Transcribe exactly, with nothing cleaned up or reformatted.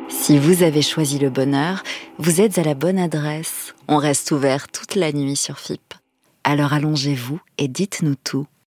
Si vous avez choisi le bonheur, vous êtes à la bonne adresse. On reste ouvert toute la nuit sur F I P. Alors allongez-vous et dites-nous tout.